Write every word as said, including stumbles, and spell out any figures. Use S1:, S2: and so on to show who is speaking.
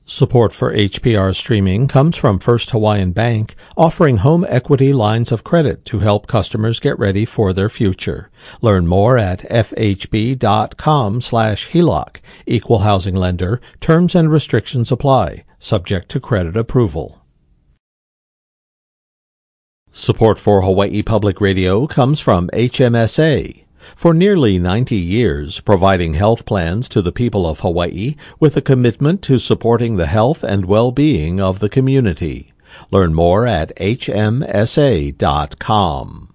S1: Support for H P R streaming comes from First Hawaiian Bank, offering home equity lines of credit to help customers get ready for their future. Learn more at fhb.com slash HELOC. Equal housing lender. Terms and restrictions apply. Subject to credit approval. Support for Hawaii Public Radio comes from H M S A. For nearly ninety years, providing health plans to the people of Hawaii with a commitment to supporting the health and well-being of the community. Learn more at h m s a dot com.